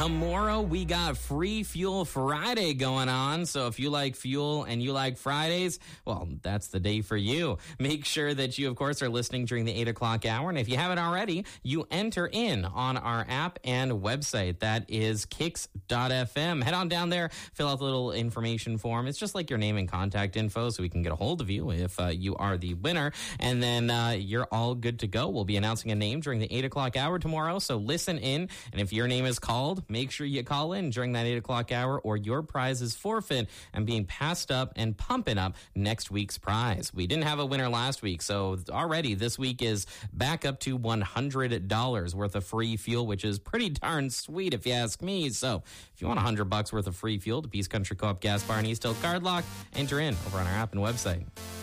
Tomorrow, we got Free Fuel Friday going on. So if you like fuel and you like Fridays, well, that's the day for you. Make sure that you, of course, are listening during the 8 o'clock hour. And if you haven't already, you enter in on our app and website. That is kicks.fm. Head on down there, fill out the little information form. It's just like your name and contact info so we can get a hold of you if you are the winner. And then you're all good to go. We'll be announcing a name during the 8 o'clock hour tomorrow. So listen in. And if your name is called, make sure you call in during that 8 o'clock hour or your prize is forfeit and being passed up and pumping up next week's prize. We didn't have a winner last week, so already this week is back up to $100 worth of free fuel, which is pretty darn sweet if you ask me. So if you want $100 worth of free fuel to Peace Country Co-op Gas Bar in East Hill Cardlock, enter in over on our app and website.